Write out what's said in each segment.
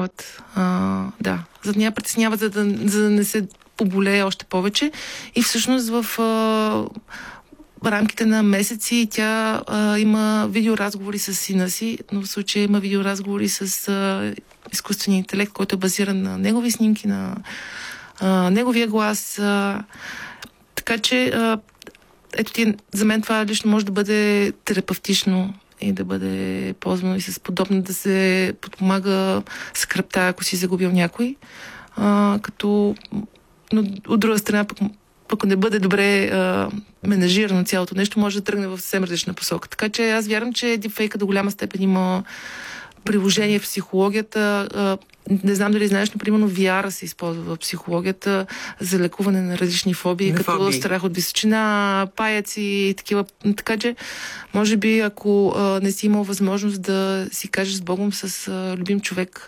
притесняват. За да не я притесняват, за да не се поболее още повече. И всъщност в рамките на месеци тя има видеоразговори с сина си, но в случая има видеоразговори с изкуствения интелект, който е базиран на негови снимки, на неговия глас. Така че за мен това лично може да бъде терапевтично и да бъде ползвано и с подобно да се подпомага скръпта, ако си загубил някой. Но от друга страна, ако не бъде добре менажирано цялото нещо, може да тръгне в съвсем различна посока. Така че аз вярвам, че дипфейка до голяма степен има приложение в психологията. Не знам дали знаеш, но примерно VR се използва в психологията за лекуване на различни фобии, като страх от височина, паяци и такива. Така че, може би, ако не си имал възможност да си кажеш с Богом с любим човек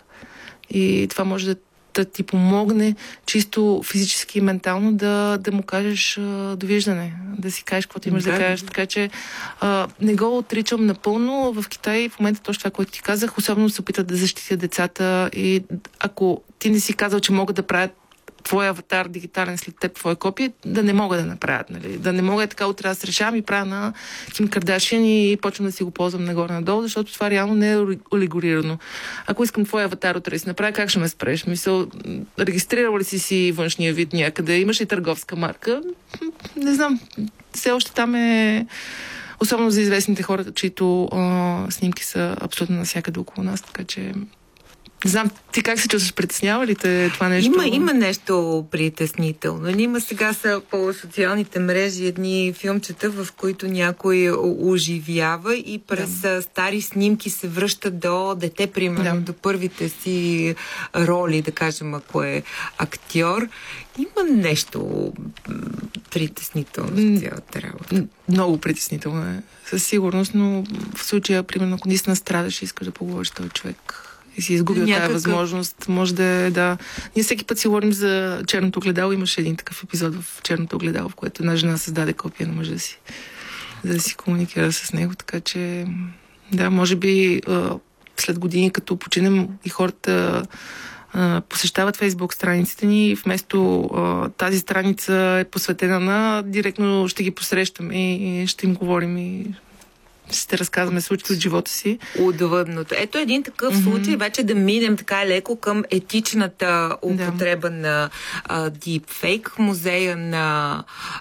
и това може да ти помогне чисто физически и ментално да му кажеш довиждане, да си кажеш каквото имаш да кажеш. Така че не го отричам напълно. В Китай в момента точно това, което ти казах, особено се опитат да защитят децата и ако ти не си казал, че могат да правят твой аватар дигитален след теб, твое копие, да не могат да направят. Нали? Да не мога така утре да се решавам и правя на Ким Кардашиан и почвам да си го ползвам нагоре-надолу, защото това реално не е олигорирано. Ако искам твой аватар утре да си направя, как ще ме спреш? Мисъл, регистрирал ли си външния вид някъде? Имаш ли търговска марка? Не знам. Все още там е... Особено за известните хора, чието снимки са абсолютно навсякъде около нас, така че... Не знам, ти как се чувстваш? Притеснява ли те това нещо? Има нещо притеснително. Има сега са по социалните мрежи едни филмчета, в които някой оживява и през стари снимки се връща до дете, примерно, до първите си роли, да кажем, ако е актьор. Има нещо притеснително в цялата работа. Много притеснително е. Със сигурност, но в случая, примерно, ако наистина страдаш и искаш да поговориш с този човек и си изгубил тази възможност, може да е, Ние всеки път си говорим за черното огледало. Имаше един такъв епизод в черното огледало, в което една жена създаде копия на мъжа си, за да си комуникира с него. Така че, може би след години, като починем и хората посещават Фейсбук страниците ни и вместо тази страница е посветена на, директно ще ги посрещаме и ще им говорим и ще разказваме случаи от живота си. Отвъдното. Ето един такъв случай, вече да минем така леко към етичната употреба на дипфейк. Музея на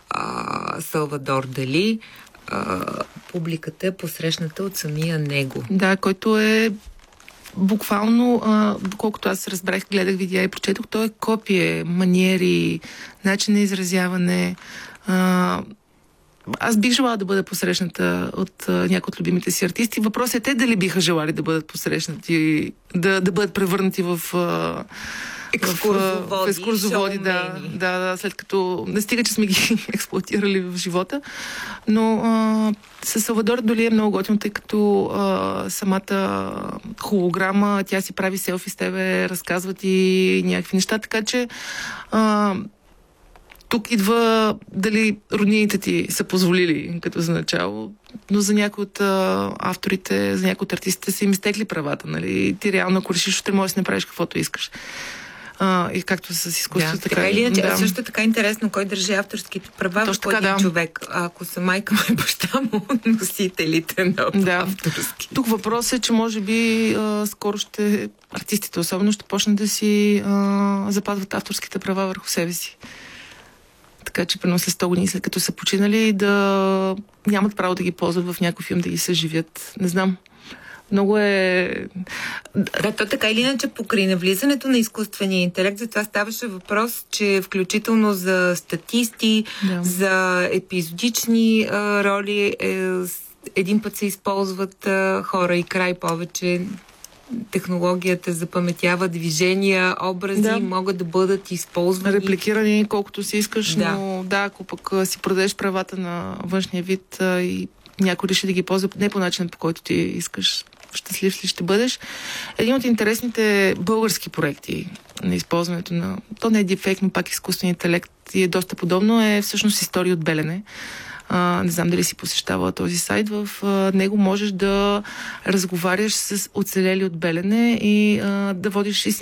Салвадор Дали. Публиката е посрещната от самия него. Да, който е буквално, доколкото аз разбрах, гледах видеа и прочетох, той е копие, маниери, начин на изразяване. Аз бих желала да бъда посрещната от някои от любимите си артисти. Въпросът е те дали биха желали да бъдат посрещнати, да бъдат превърнати в екскурзоводи, след като не стига, че сме ги експлоатирали в живота. Но със Салвадор Дали е много готино, тъй като самата холограма, тя си прави селфи с тебе, разказват и някакви неща, така че тук идва дали роднините ти са позволили като за начало, но за някои от авторите, за някои от артистите са им изтекли правата, нали? Ти реално, ако решиш, утре можеш да си направиш каквото искаш. И както с изкуството, така или иначе, също така интересно, кой държи авторските права в един човек. Ако са майка му и баща му, носителите на авторски. Тук въпрос е, че може би скоро артистите особено ще почнат да си запазват авторските права върху себе си. Така че след 100 години, след като са починали, да нямат право да ги ползват в някой филм, да ги съживят. Не знам. Много е... то така или иначе покрай навлизането на изкуствения интелект, за това ставаше въпрос, че включително за статисти, за епизодични роли, един път се използват хора и край повече. Технологията запаметява движения, образи могат да бъдат използвани. Репликирани колкото си искаш, но ако пък си продадеш правата на външния вид и някой реши да ги ползва не по начин, по който ти искаш, щастлив ли ще бъдеш. Един от интересните български проекти на използването на... То не е дипфейк, но пак изкуствен интелект и е доста подобно, е всъщност история от Белене. Не знам дали си посещавала този сайт. В него можеш да разговаряш с оцелели от Белене и да водиш